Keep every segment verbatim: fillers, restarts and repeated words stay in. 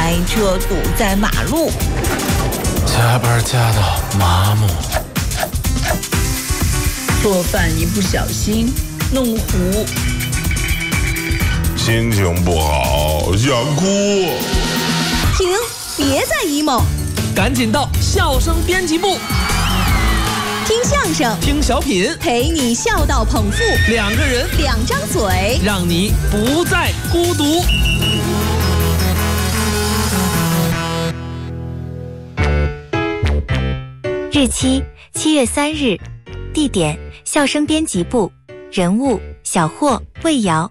塞车堵在马路， 加班加到麻木， 做饭一不小心弄糊， 心情不好想哭。 停，别再 emo， 赶紧到笑声编辑部， 听相声， 听小品， 陪你笑到捧腹， 两个人， 两张嘴， 让你不再孤独。 日期七月三日，地点笑声编辑部，人物小霍、魏瑶。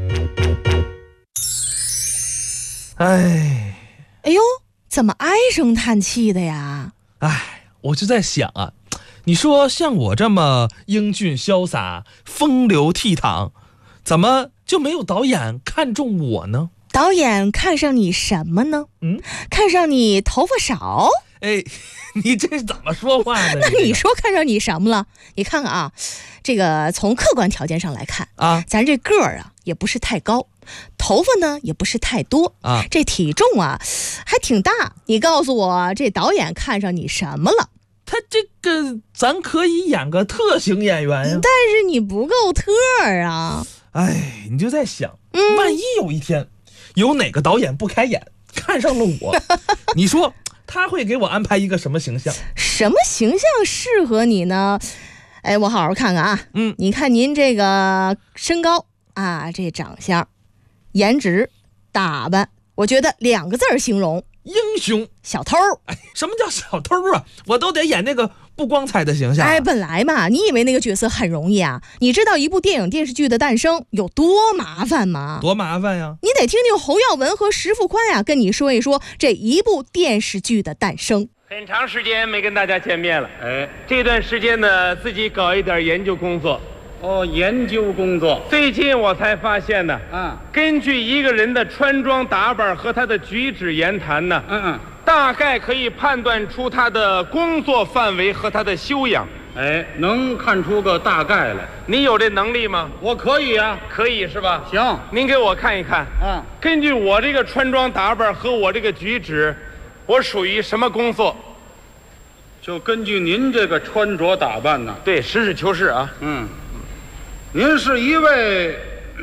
哎， 哎呦，怎么唉声叹气的呀？ 哎，我就在想啊，你说像我这么英俊潇洒、风流倜傥，怎么就没有导演看中我呢？ 导演看上你什么呢？ 嗯， 看上你头发少。 哎，你这是怎么说话呢？ 那你说看上你什么了？你看看啊，这个从客观条件上来看啊， 咱这个儿啊也不是太高，头发呢也不是太多啊，这体重啊还挺大。你告诉我，这导演看上你什么了？ 他这个咱可以演个特型演员呀， 但是你不够特啊。 哎，你就在想， 嗯， 万一有一天有哪个导演不开眼看上了我，你说他会给我安排一个什么形象？ 什么形象适合你呢？哎，我好好看看啊。 嗯， 你看您这个身高啊，这长相、颜值、打扮，我觉得两个字儿形容： 英雄。 小偷。 哎，什么叫小偷啊？我都得演那个不光彩的形象、啊。 哎，本来嘛，你以为那个角色很容易啊？你知道一部电影电视剧的诞生有多麻烦吗？ 多麻烦呀！ 你得听听侯耀文和石富宽呀、啊，跟你说一说这一部电视剧的诞生。 很长时间没跟大家见面了，哎，这段时间呢，自己搞一点研究工作。 哦，研究工作。 最近我才发现呢， 嗯， 根据一个人的穿装打扮和他的举止言谈呢， 嗯嗯， 大概可以判断出他的工作范围和他的修养。 哎，能看出个大概来。 你有这能力吗？ 我可以啊。 可以是吧？ 行， 您给我看一看。 嗯， 根据我这个穿装打扮和我这个举止，我属于什么工作？ 就根据您这个穿着打扮呢？ 对，实事求是啊。 嗯，您是一位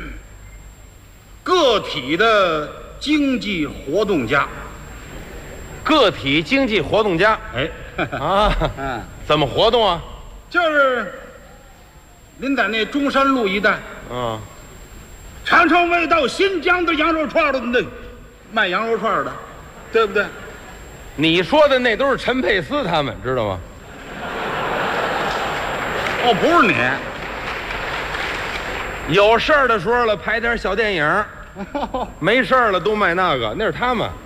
个体的经济活动家。 个体经济活动家。 哎， 啊， 嗯， 怎么活动啊？ 就是您在那中山路一带， 嗯， 常常为到新疆的羊肉串的那卖羊肉串的，对不对？ 你说的那都是陈佩斯他们，知道吗？ 哦，不是你。有事儿的时候了，拍点小电影；没事儿了，都卖那个，那是他们。